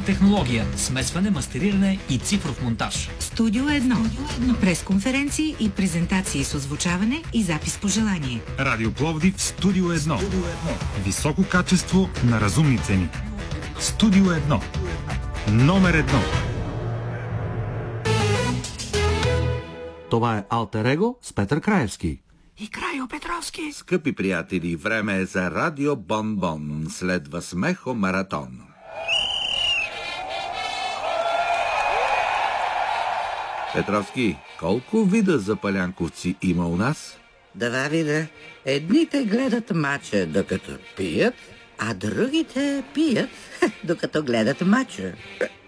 високопрочна технология, смесване, мастериране и цифров монтаж. Студио 1. Пресконференции и презентации с озвучаване и запис по желание. Радио Пловдив, Студио 1. Високо качество на разумни цени. Студио 1. Номер 1. Това е Алтер Его с Петър Краевски. И Крайо Петровски. Скъпи приятели, време е за Радио Бонбон. Следва смехомаратон. Петровски, колко вида запалянковци има у нас? Два вида. Едните гледат мача, докато пият, а другите пият, докато гледат мача.